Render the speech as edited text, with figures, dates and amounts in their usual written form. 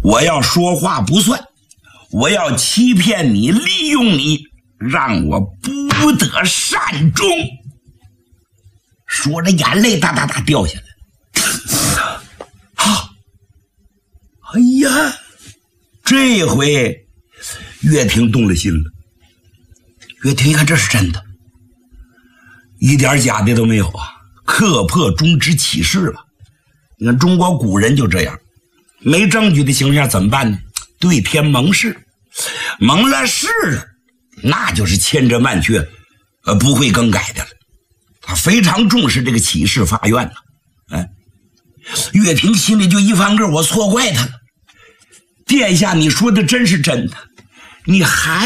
我要说话不算，我要欺骗你，利用你，让我不得善终。说着眼泪哒哒哒掉下来。啊！哎呀，这回岳霆动了心了。岳霆一看这是真的，一点假的都没有啊，刻破中之启示了。你看中国古人就这样，没证据的情况下怎么办呢？对天盟誓，盟了誓了，那就是千真万确，不会更改的了。他非常重视这个启示法院了。岳霆心里就一翻个，我错怪他了。殿下，你说的真是真的，你还